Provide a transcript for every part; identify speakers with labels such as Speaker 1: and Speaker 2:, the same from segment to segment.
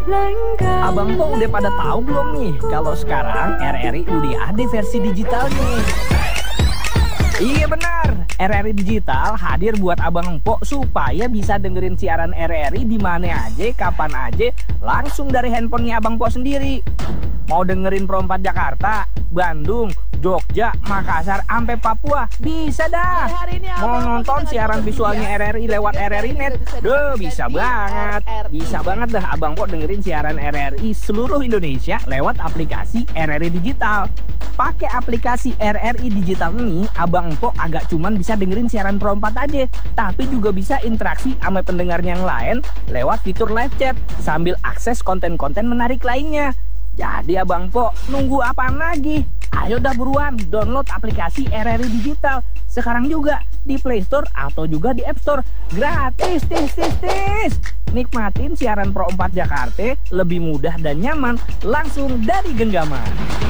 Speaker 1: Abang Po udah pada tahu belum nih kalau sekarang RRI udah ada versi digitalnya? Iya benar, RRI Digital hadir buat Abang Po supaya bisa dengerin siaran RRI di mana aja, kapan aja, langsung dari handphonenya Abang Po sendiri. Mau dengerin Pro 4 Jakarta, Bandung, Jogja, Makassar, sampai Papua, bisa dah. Mau nonton siaran visualnya RRI lewat RRI Net, bisa banget. Bisa banget dah Abang Po dengerin siaran RRI seluruh Indonesia lewat aplikasi RRI Digital. Pakai aplikasi RRI Digital ini, Abang Po agak cuman bisa dengerin siaran Pro 4 aja, tapi juga bisa interaksi sama pendengarnya yang lain lewat fitur live chat sambil akses konten-konten menarik lainnya. Jadi Abang Po nunggu apaan lagi? Ayo dah buruan download aplikasi RRI Digital sekarang juga di Play Store atau juga di App Store. Gratis, tis. Nikmatin siaran Pro 4 Jakarta lebih mudah dan nyaman langsung dari genggaman.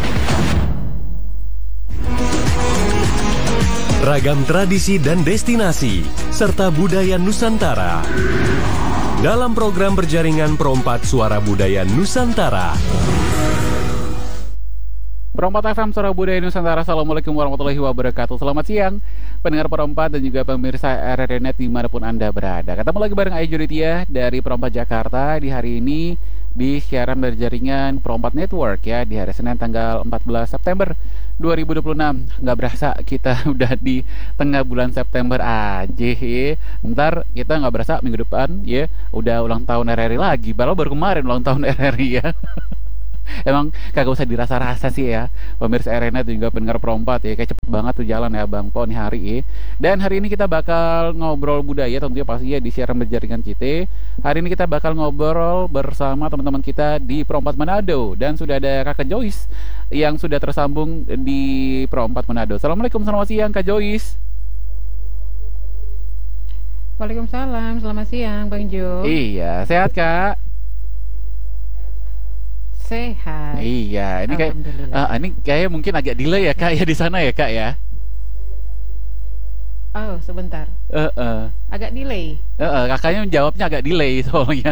Speaker 2: Ragam tradisi dan destinasi serta budaya Nusantara dalam program berjaringan Pro 4 Suara Budaya Nusantara.
Speaker 3: Pro 4 FM Suara Budaya Nusantara. Assalamualaikum warahmatullahi wabarakatuh. Selamat siang pendengar Pro 4 dan juga pemirsa RRI Net dimanapun Anda berada. Ketemu lagi bareng Ayu Juritia dari Pro 4 Jakarta di hari ini di siaran berjaringan Pro 4 Network ya, di hari Senin tanggal 14 September 2026. Nggak berasa kita udah di tengah bulan September aja ya. Ntar kita nggak berasa minggu depan ya udah ulang tahun RRI lagi. Padahal baru kemarin ulang tahun RRI ya. Emang kagak usah dirasa-rasa sih ya pemirsa RRI dan juga pendengar Pro 4 ya. Kayak cepet banget tuh jalan ya Bang Po nih hari ya. Dan hari ini kita bakal ngobrol budaya tentunya pasti ya di siaran berjaringan kita. Hari ini kita bakal ngobrol bersama teman-teman kita di Pro 4 Manado. Dan sudah ada Kakak Joyce yang sudah tersambung di Pro 4 Manado. Assalamualaikum, selamat siang Kak Joyce.
Speaker 4: Waalaikumsalam, selamat siang Bang Jo.
Speaker 3: Iya, sehat Kak?
Speaker 4: Sehat.
Speaker 3: Iya, ini kayak ini kayak mungkin agak delay ya Kak ya di sana ya Kak ya.
Speaker 4: Oh, sebentar. Agak delay.
Speaker 3: Kakaknya menjawabnya agak delay soalnya.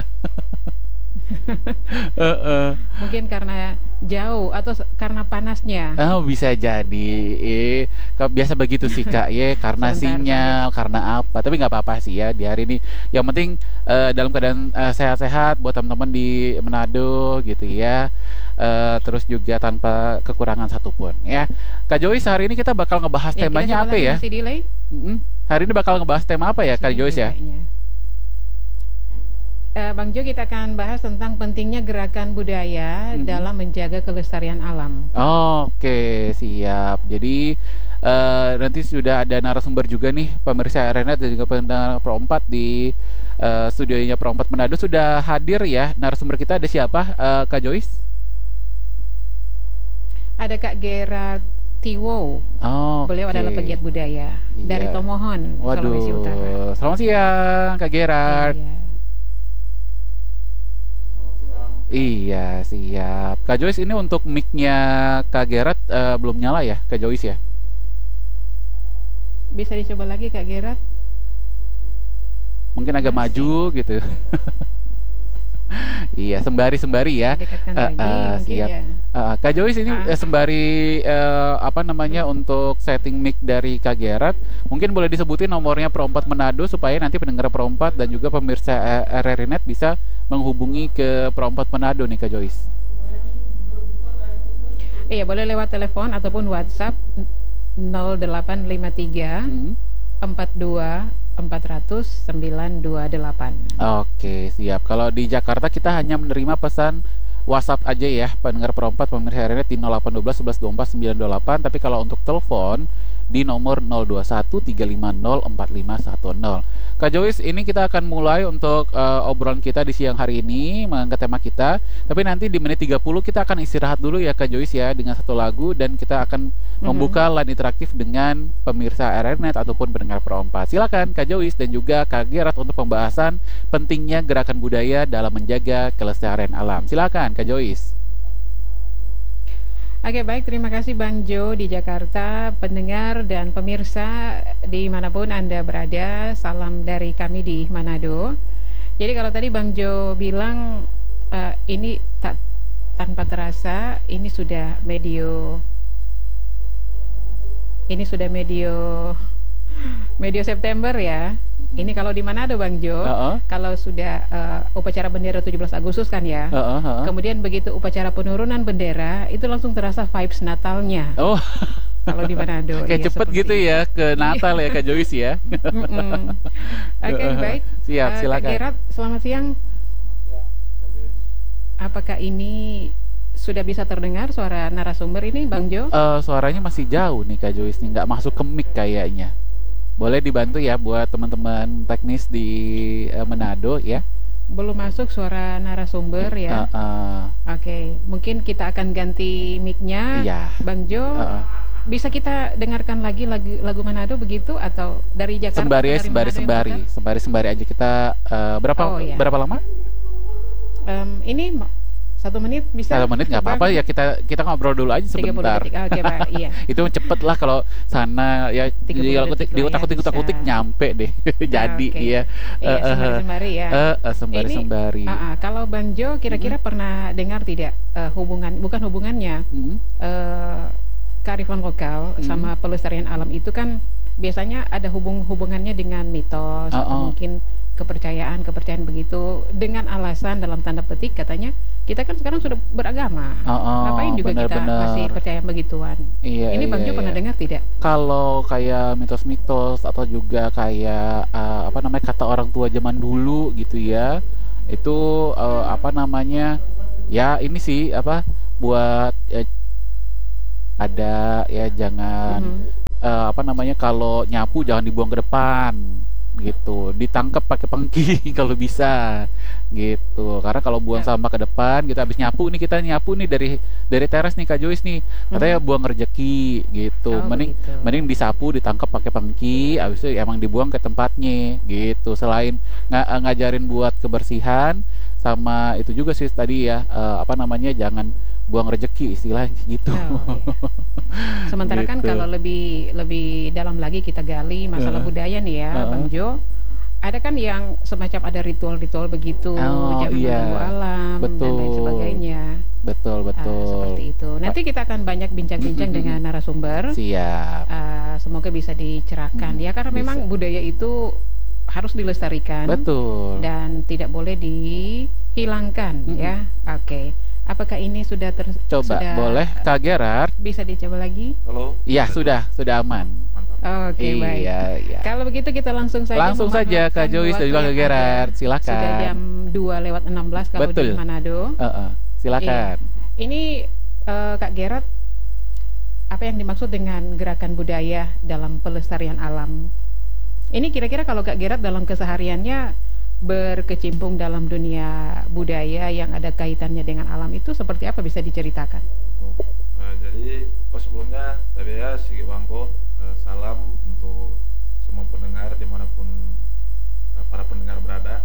Speaker 4: Mungkin karena jauh atau karena panasnya.
Speaker 3: Oh, bisa jadi. Biasa begitu sih Kak ya, karena sinyal, karena apa. Tapi nggak apa-apa sih ya di hari ini. Yang penting dalam keadaan sehat-sehat buat teman-teman di Manado gitu ya. Terus juga tanpa kekurangan satupun ya. Kak Joyce, hari ini kita bakal ngebahas temanya apa ya?
Speaker 4: Masih delay?
Speaker 3: Hari ini bakal ngebahas tema apa ya Kak Joyce ya?
Speaker 4: Bang Jo, kita akan bahas tentang pentingnya gerakan budaya dalam menjaga kelestarian alam.
Speaker 3: Oke, siap. Jadi nanti sudah ada narasumber juga nih pemirsa RRI dan juga pendengar Pro 4 di studionya Pro 4 Manado sudah hadir ya. Narasumber kita ada siapa Kak Joyce?
Speaker 4: Ada Kak Gerard Tiwo. Beliau adalah pegiat budaya dari Tomohon, Sulawesi Utara.
Speaker 3: Selamat siang Kak Gerard. Iya, siap. Kak Joyce, ini untuk mic-nya Kak Gerard belum nyala ya, Kak Joyce ya?
Speaker 4: Bisa dicoba lagi Kak Gerard?
Speaker 3: Mungkin agak maju gitu. Iya, sembari ya. Siap. Ya. Kak Joyce ini sembari untuk setting mic dari Kak Gerard, mungkin boleh disebutin nomornya Pro 4 Manado supaya nanti pendengar Pro 4 dan juga pemirsa RRI Net bisa menghubungi ke Pro 4 Manado nih Kak Joyce.
Speaker 4: Iya, boleh lewat telepon ataupun WhatsApp 0853 42 400 928.
Speaker 3: Oke, siap. Kalau di Jakarta kita hanya menerima pesan WhatsApp aja ya, pendengar Pro 4 pemirsa RRI di 0812 11 24 928. Tapi kalau untuk telepon di nomor 021 350 4510. Kak Joyce, ini kita akan mulai untuk obrolan kita di siang hari ini mengangkat tema kita. Tapi nanti di menit 30 kita akan istirahat dulu ya Kak Joyce ya dengan satu lagu, dan kita akan membuka line interaktif dengan pemirsa RRI Net ataupun pendengar Pro 4. Silakan Kak Joyce dan juga Kak Gerard untuk pembahasan pentingnya gerakan budaya dalam menjaga kelestarian alam. Silakan Kak Joyce.
Speaker 4: Oke, baik, terima kasih Bang Jo di Jakarta, pendengar dan pemirsa dimanapun Anda berada, salam dari kami di Manado. Jadi kalau tadi Bang Jo bilang ini tanpa terasa ini sudah medio September ya. Ini kalau di Manado Bang Jo, kalau sudah upacara bendera 17 Agustus kan ya. Kemudian begitu upacara penurunan bendera, itu langsung terasa vibes Natalnya.
Speaker 3: Oh.
Speaker 4: Kalau di Manado.
Speaker 3: Kayak cepet gitu itu. Ya ke Natal ya Kak Joyce ya.
Speaker 4: Oke, baik.
Speaker 3: Siap, silakan.
Speaker 4: Kak Gerard, selamat siang. Apakah ini sudah bisa terdengar suara narasumber ini Bang Jo?
Speaker 3: Suaranya masih jauh nih Kak Joyce nih, nggak masuk ke mic kayaknya. Boleh dibantu ya buat teman-teman teknis di Manado ya.
Speaker 4: Belum masuk suara narasumber ya. Oke, mungkin kita akan ganti mic-nya. Bang Jo, bisa kita dengarkan lagi lagu Manado begitu atau dari Jakarta? Sembari aja kita berapa lama? Ini 1 menit bisa?
Speaker 3: 1 menit nggak apa-apa ya, kita ngobrol dulu aja sebentar.
Speaker 4: 30 detik. Oke, Pak. Iya.
Speaker 3: Itu cepet lah kalau sana ya diutak-utik nyampe deh. Jadi
Speaker 4: iya. Sembari ya.
Speaker 3: Sembari.
Speaker 4: Kalau Bang Jo kira-kira pernah dengar tidak bukan hubungannya kearifan lokal sama pelestarian alam itu kan biasanya ada hubungannya dengan mitos atau mungkin kepercayaan begitu, dengan alasan dalam tanda petik katanya kita kan sekarang sudah beragama, ngapain juga kita masih percaya begituan. Ini Bang Jo pernah dengar tidak? Kalau
Speaker 3: kayak mitos-mitos atau juga kayak kata orang tua zaman dulu gitu ya, itu ya ini sih buat ada ya jangan kalau nyapu jangan dibuang ke depan gitu, ditangkap pakai pengki kalau bisa gitu, karena kalau buang sampah ke depan kita habis nyapu nih dari teras nih Kak Joyce nih katanya buang rezeki gitu. Mending disapu, ditangkap pakai pengki, habis itu emang dibuang ke tempatnya gitu. Selain ngajarin buat kebersihan, sama itu juga sih tadi ya jangan buang rezeki istilahnya gitu.
Speaker 4: Sementara kan kalau lebih dalam lagi kita gali masalah budaya nih ya Bang Jo, ada kan yang semacam ada ritual-ritual begitu, jangan mengganggu alam dan lain sebagainya. Betul. Seperti itu. Nanti kita akan banyak bincang-bincang dengan narasumber.
Speaker 3: Siap.
Speaker 4: Semoga bisa dicerahkan ya, karena memang budaya itu harus dilestarikan.
Speaker 3: Betul.
Speaker 4: Dan tidak boleh dihilangkan ya. Oke. Apakah ini sudah
Speaker 3: boleh Kak Gerard?
Speaker 4: Bisa dicoba lagi?
Speaker 5: Halo.
Speaker 3: Iya, sudah aman.
Speaker 4: Oke, baik.
Speaker 3: Iya.
Speaker 4: Kalau begitu kita langsung saja
Speaker 3: Kak Joyce dan juga Kak Gerard. Silakan.
Speaker 4: Sudah jam 2:16 kalau di Manado.
Speaker 3: Silakan.
Speaker 4: Ini Kak Gerard, apa yang dimaksud dengan gerakan budaya dalam pelestarian alam? Ini kira-kira kalau Kak Gerard dalam kesehariannya berkecimpung dalam dunia budaya yang ada kaitannya dengan alam itu seperti apa, bisa diceritakan?
Speaker 5: Jadi sebelumnya tadi ya Sigi Wangko, salam untuk semua pendengar dimanapun para pendengar berada.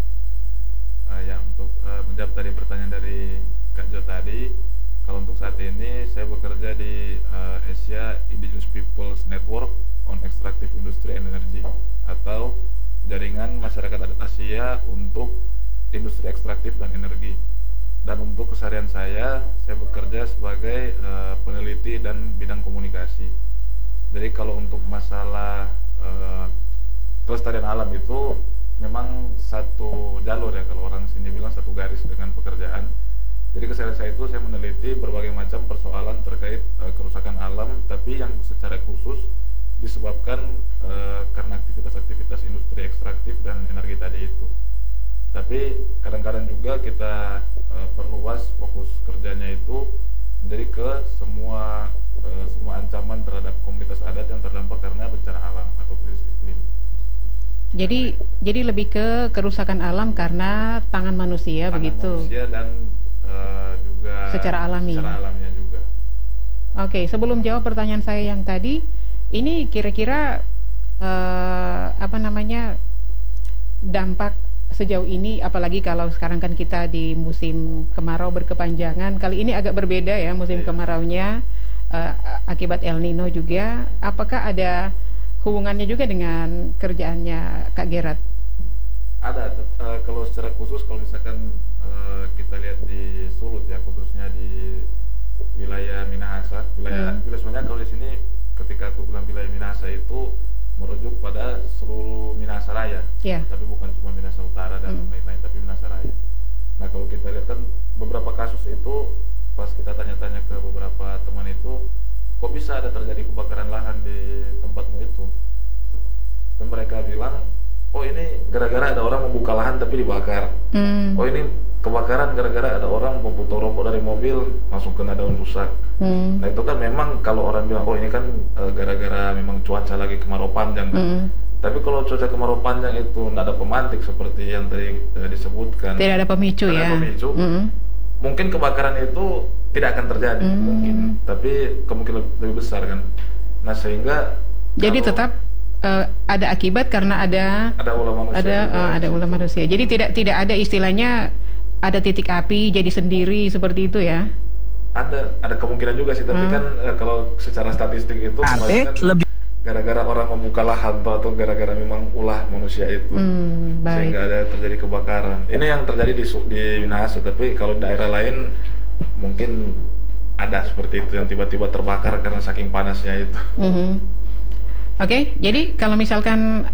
Speaker 5: Untuk menjawab tadi pertanyaan dari Kak Jo tadi, kalau untuk saat ini saya bekerja di Asia Indigenous Peoples Network on Extractive Industry and Energy, atau jaringan masyarakat adat Asia untuk industri ekstraktif dan energi. Dan untuk keseharian saya bekerja sebagai peneliti dan bidang komunikasi. Jadi kalau untuk masalah kelestarian alam itu memang satu jalur ya, kalau orang sini bilang satu garis dengan pekerjaan. Jadi keseharian saya itu saya meneliti berbagai macam persoalan terkait kerusakan alam, tapi yang secara khusus disebabkan karena aktivitas-aktivitas industri ekstraktif dan energi tadi itu. Tapi kadang-kadang juga kita perluas fokus kerjanya itu menjadi ke semua ancaman terhadap komunitas adat yang terdampak karena bencana alam atau krisis iklim.
Speaker 4: Jadi lebih ke kerusakan alam karena tangan manusia begitu.
Speaker 5: Manusia dan juga
Speaker 4: secara alaminya
Speaker 5: juga.
Speaker 4: Oke, sebelum jawab pertanyaan saya yang tadi, ini kira-kira dampak sejauh ini, apalagi kalau sekarang kan kita di musim kemarau berkepanjangan, kali ini agak berbeda ya musim kemaraunya akibat El Nino juga. Apakah ada hubungannya juga dengan kerjaannya Kak Gerard?
Speaker 5: Ada. Kalau secara khusus, kalau misalkan kita lihat di sulut ya, khususnya di wilayah Minahasa. Wilayah sebenarnya kalau di sini ketika aku bilang wilayah Minahasa itu merujuk pada seluruh Minahasa Raya, tapi bukan cuma Minahasa Utara dan lain-lain, tapi Minahasa Raya. Nah kalau kita lihat kan beberapa kasus itu, pas kita tanya-tanya ke beberapa teman itu, kok bisa ada terjadi kebakaran lahan di tempatmu itu? Dan mereka bilang, oh ini gara-gara ada orang membuka lahan tapi dibakar. Oh ini kebakaran gara-gara ada orang memputar rokok dari mobil langsung kena daun rusak. Nah itu kan memang kalau orang bilang, oh ini kan gara-gara memang cuaca lagi kemarau panjang kan. Tapi kalau cuaca kemarau panjang itu tidak ada pemantik seperti yang tadi disebutkan,
Speaker 4: tidak ada pemicu ya.
Speaker 5: Mungkin kebakaran itu tidak akan terjadi, mungkin, tapi kemungkinan lebih besar kan. Nah sehingga
Speaker 4: jadi tetap ada akibat karena ada
Speaker 5: ulah manusia.
Speaker 4: Ada ulah manusia. Jadi tidak ada istilahnya ada titik api jadi sendiri seperti itu ya.
Speaker 5: Ada kemungkinan juga sih, tapi kan kalau secara statistik itu
Speaker 1: lebih
Speaker 5: gara-gara orang membuka lahan atau gara-gara memang ulah manusia itu sehingga ada terjadi kebakaran. Ini yang terjadi di Minahasa, tapi kalau daerah lain mungkin ada seperti itu yang tiba-tiba terbakar karena saking panasnya itu.
Speaker 4: Oke, jadi kalau misalkan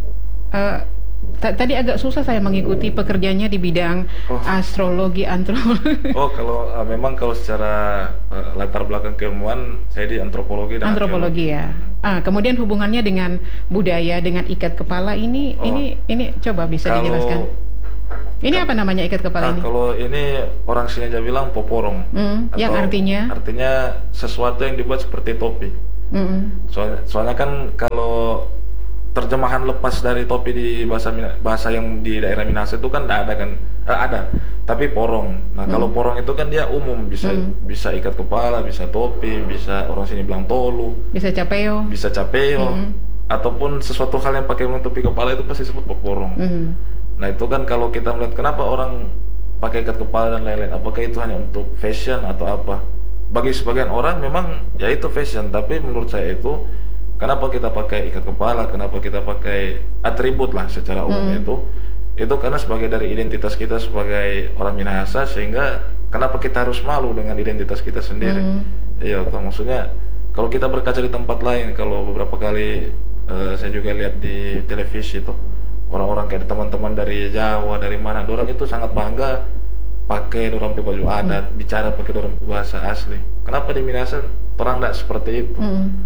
Speaker 4: tadi agak susah saya mengikuti pekerjaannya di bidang astrologi, antropologi.
Speaker 5: Kalau memang kalau secara latar belakang keilmuan saya di antropologi dan
Speaker 4: antropologi ya. Kemudian hubungannya dengan budaya, dengan ikat kepala ini coba bisa dijelaskan. Ini apa namanya ikat kepala ini?
Speaker 5: Kalau ini orang sini aja bilang poporong.
Speaker 4: Yang
Speaker 5: artinya sesuatu yang dibuat seperti topi. Soalnya kan kalau terjemahan lepas dari topi di bahasa yang di daerah Minahasa itu kan ada, tapi porong. Nah kalau porong itu kan dia umum, bisa ikat kepala, bisa topi, bisa orang sini bilang tolu,
Speaker 4: bisa capeo,
Speaker 5: ataupun sesuatu hal yang pakai menutupi kepala itu pasti disebut porong. Nah itu kan kalau kita melihat kenapa orang pakai ikat kepala dan lain-lain, apakah itu hanya untuk fashion atau apa? Bagi sebagian orang memang ya itu fashion, tapi menurut saya itu kenapa kita pakai ikat kepala, kenapa kita pakai atribut lah secara umum itu karena sebagai dari identitas kita sebagai orang Minahasa, sehingga kenapa kita harus malu dengan identitas kita sendiri. Iya, maksudnya kalau kita berkaca di tempat lain, kalau beberapa kali saya juga lihat di televisi itu orang-orang kayak teman-teman dari Jawa, dari mana, orang itu sangat bangga pakai dorang baju adat, bicara pakai dorang bahasa asli. Kenapa di Minahasa orang tidak seperti itu?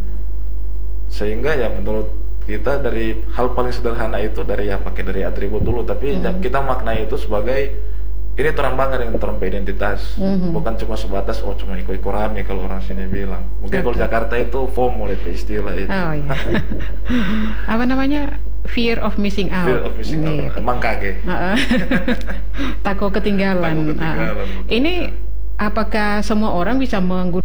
Speaker 5: Sehingga ya menurut kita dari hal paling sederhana itu dari atribut dulu, tapi kita maknai itu sebagai ini terang bangga dengan terang identitas, bukan cuma sebatas cuma iko-iko rame kalau orang sini bilang. Mungkin kalau Jakarta itu FOMO itu istilah itu.
Speaker 4: Apa namanya? Fear of missing out.
Speaker 5: Fear of missing out. Emang kage.
Speaker 4: Takut ketinggalan. Ini apakah semua orang bisa menggunakan?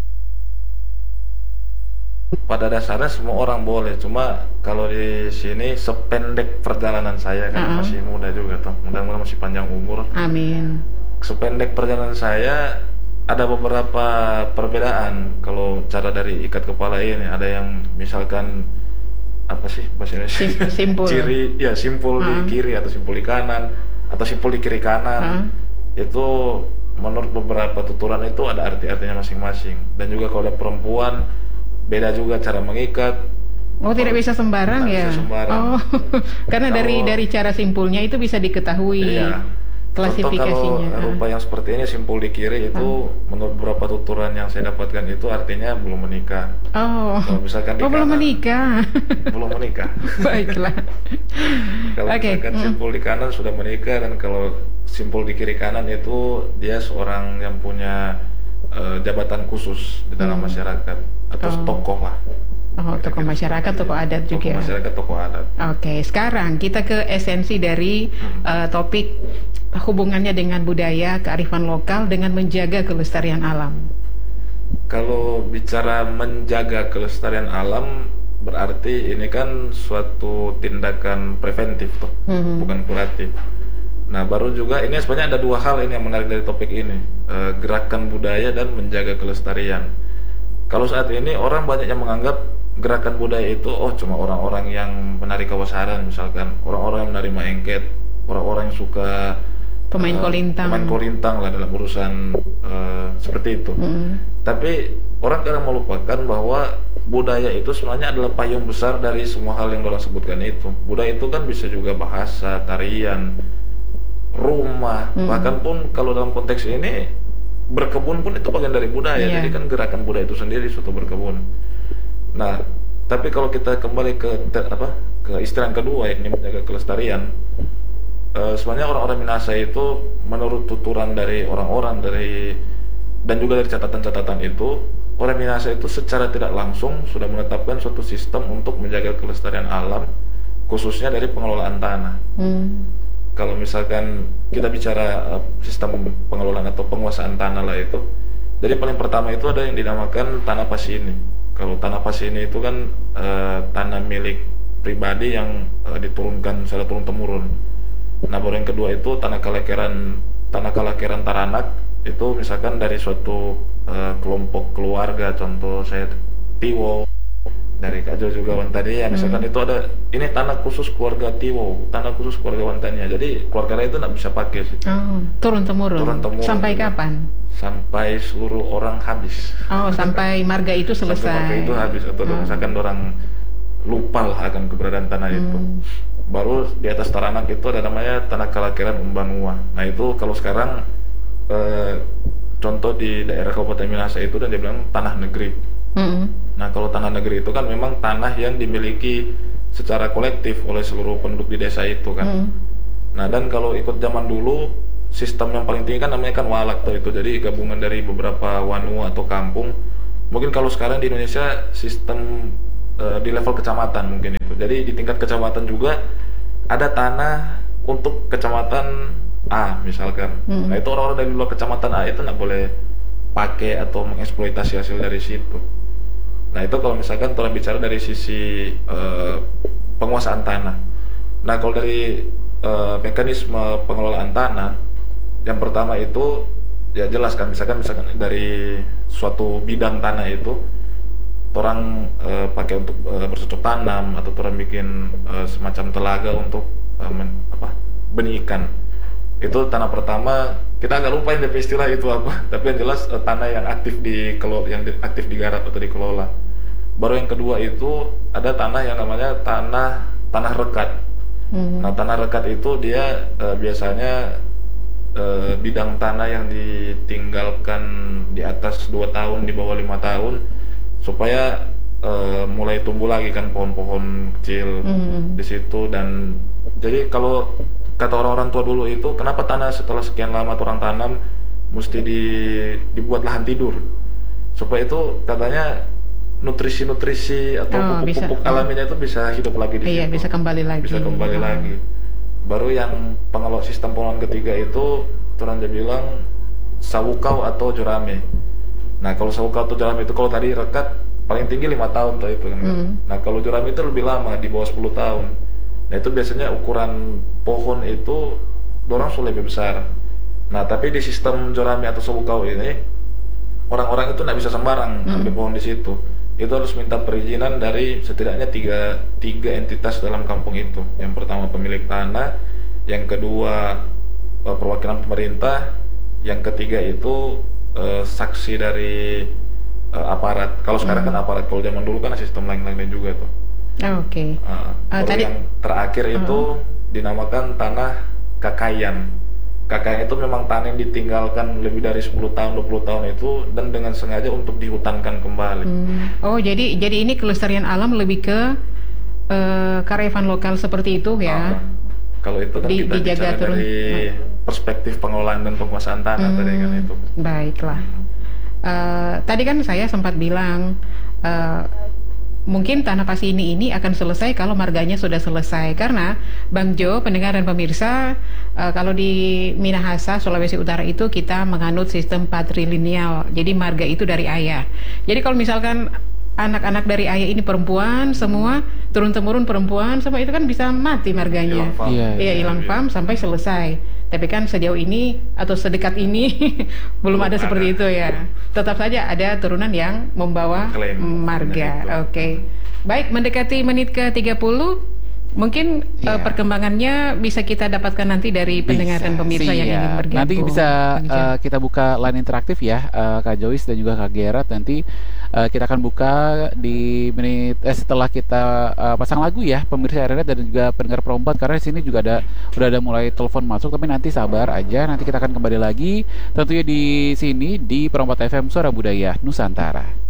Speaker 5: Pada dasarnya semua orang boleh, cuma kalau di sini sependek perjalanan saya kan masih muda juga tuh, mudah-mudahan masih panjang umur.
Speaker 4: Amin.
Speaker 5: Sependek perjalanan saya ada beberapa perbedaan kalau cara dari ikat kepala ini. Ada yang misalkan apa sih bahasa Indonesia?
Speaker 4: Simpul.
Speaker 5: Ciri ya simpul di kiri atau simpul di kanan atau simpul di kiri kanan. Itu menurut beberapa tuturan itu ada arti-artinya masing-masing. Dan juga kalau ada perempuan beda juga cara mengikat.
Speaker 4: Tidak bisa sembarang ya.
Speaker 5: Bisa sembarang.
Speaker 4: Karena dari cara simpulnya itu bisa diketahui.
Speaker 5: Iya.
Speaker 4: Klasifikasinya.
Speaker 5: Kalau rupa yang seperti ini simpul di kiri itu menurut beberapa tuturan yang saya dapatkan itu artinya belum menikah. Kalau misalkan
Speaker 4: belum menikah.
Speaker 5: Belum menikah.
Speaker 4: Baiklah.
Speaker 5: Kalau misalkan simpul di kanan sudah menikah, dan kalau simpul di kiri kanan itu dia seorang yang punya jabatan khusus di dalam masyarakat atau tokoh lah.
Speaker 4: Tokoh masyarakat, tokoh adat juga.
Speaker 5: Tokoh masyarakat, tokoh adat.
Speaker 4: Oke, sekarang kita ke esensi dari topik hubungannya dengan budaya, kearifan lokal dengan menjaga kelestarian alam.
Speaker 5: Kalau bicara menjaga kelestarian alam berarti ini kan suatu tindakan preventif tuh, bukan kuratif. Nah baru juga ini sebenarnya ada dua hal ini yang menarik dari topik ini, gerakan budaya dan menjaga kelestarian. Kalau saat ini orang banyak yang menganggap gerakan budaya itu cuma orang-orang yang menari kawasaran, misalkan orang-orang yang menari maengket, orang-orang yang suka
Speaker 4: pemain kolintang
Speaker 5: lah dalam urusan seperti itu. Tapi orang kadang melupakan bahwa budaya itu sebenarnya adalah payung besar dari semua hal yang orang sebutkan itu. Budaya itu kan bisa juga bahasa, tarian, rumah, bahkan pun kalau dalam konteks ini berkebun pun itu bagian dari budaya. Jadi kan gerakan budaya itu sendiri suatu berkebun. Nah, tapi kalau kita kembali ke istilah kedua yakni menjaga kelestarian, sebenarnya orang-orang Minahasa itu menurut tuturan dari orang-orang dan juga dari catatan-catatan itu, orang Minahasa itu secara tidak langsung sudah menetapkan suatu sistem untuk menjaga kelestarian alam, khususnya dari pengelolaan tanah. Kalau misalkan kita bicara sistem pengelolaan atau penguasaan tanah lah itu, jadi paling pertama itu ada yang dinamakan tanah pasini. Kalau tanah pasini itu kan tanah milik pribadi yang diturunkan secara turun-temurun. Nah, baru yang kedua itu tanah kalakeran Taranak, itu misalkan dari suatu kelompok keluarga, contoh saya Tiwo, dari Kak Jo juga Wantania, misalkan itu ada ini tanah khusus keluarga Tiwo, tanah khusus keluarga Wantania, jadi keluarga lain itu nggak bisa pakai situ.
Speaker 4: Turun-temurun. Sampai kapan?
Speaker 5: Sampai seluruh orang habis.
Speaker 4: Sampai marga itu selesai.
Speaker 5: Sampai marga itu habis, atau misalkan orang lupa lah akan keberadaan tanah itu. Baru di atas Taranak itu ada namanya tanah kalakeran Umbanua. Nah itu kalau sekarang contoh di daerah Kabupaten Minahasa itu dan dia bilang tanah negeri. Nah kalau tanah negeri itu kan memang tanah yang dimiliki secara kolektif oleh seluruh penduduk di desa itu kan. Nah dan kalau ikut zaman dulu sistem yang paling tinggi kan namanya kan walak tuh itu, jadi gabungan dari beberapa wanua atau kampung. Mungkin kalau sekarang di Indonesia sistem di level kecamatan mungkin itu. Jadi di tingkat kecamatan juga ada tanah untuk kecamatan A misalkan. Nah itu orang-orang dari luar kecamatan A itu nggak boleh pakai atau mengeksploitasi hasil dari situ. Nah itu kalau misalkan orang bicara dari sisi penguasaan tanah. Nah kalau dari mekanisme pengelolaan tanah, yang pertama itu ya jelas kan, misalkan dari suatu bidang tanah itu orang pakai untuk bercocok tanam atau orang bikin semacam telaga untuk benih ikan. Itu tanah pertama, kita agak lupa yang istilah itu apa, tapi yang jelas tanah yang aktif digarap atau dikelola. Baru yang kedua itu ada tanah yang namanya tanah rekat. Nah tanah rekat itu dia biasanya bidang tanah yang ditinggalkan di atas 2 tahun, di bawah 5 tahun, supaya mulai tumbuh lagi kan pohon-pohon kecil di situ. Dan jadi kalau kata orang-orang tua dulu itu, kenapa tanah setelah sekian lama orang tanam mesti dibuat lahan tidur, supaya itu katanya nutrisi-nutrisi atau pupuk-pupuk alaminya itu bisa hidup lagi di situ.
Speaker 4: Bisa kembali lagi.
Speaker 5: Baru yang sistem pengelolaan ketiga itu orang dia bilang sawukau atau jurame. Nah kalau sawukau atau jurame itu, kalau tadi rekat paling tinggi 5 tahun tuh itu kan. Nah kalau jurame itu lebih lama, di bawah 10 tahun. Nah itu biasanya ukuran pohon itu dorang sudah lebih besar. Nah tapi di sistem jurame atau sawukau ini, orang-orang itu nggak bisa sembarang ambil pohon di situ. Itu harus minta perizinan dari setidaknya tiga entitas dalam kampung itu. Yang pertama pemilik tanah, yang kedua perwakilan pemerintah, yang ketiga itu saksi dari aparat. Kalau sekarang kan aparat, kalau zaman dulu kan sistem lain-lainnya juga tuh. Tadi yang terakhir itu dinamakan tanah kakayan. Kakayan itu memang tanah yang ditinggalkan lebih dari 10 tahun, 20 tahun itu, dan dengan sengaja untuk dihutankan kembali.
Speaker 4: Jadi ini kelestarian alam lebih ke kearifan lokal seperti itu ya.
Speaker 5: Kalau itu kan kita bicara dari perspektif pengelolaan dan penguasaan tanah tadi kan itu.
Speaker 4: Baiklah. Tadi kan saya sempat bilang mungkin tanah pasini ini akan selesai kalau marganya sudah selesai, karena Bang Jo, pendengar dan pemirsa, kalau di Minahasa, Sulawesi Utara itu kita menganut sistem patrilineal, jadi marga itu dari ayah. Jadi kalau misalkan anak-anak dari ayah ini perempuan semua, turun-temurun perempuan semua, itu kan bisa mati marganya. Hilang pam sampai selesai. Tapi kan sejauh ini atau sedekat ini belum ada seperti itu ya. Tetap saja ada turunan yang membawa marga. Baik, mendekati menit ke 30. Mungkin perkembangannya bisa kita dapatkan nanti dari pendengar dan pemirsa yang ingin bergabung.
Speaker 3: Nanti bisa kita buka line interaktif ya, Kak Joyce dan juga Kak Gerard. Nanti kita akan buka di menit setelah kita pasang lagu ya, pemirsa RRI dan juga pendengar Pro 4, karena di sini juga udah ada mulai telepon masuk, tapi nanti sabar aja, nanti kita akan kembali lagi tentunya di sini di Pro 4 FM Suara Budaya Nusantara.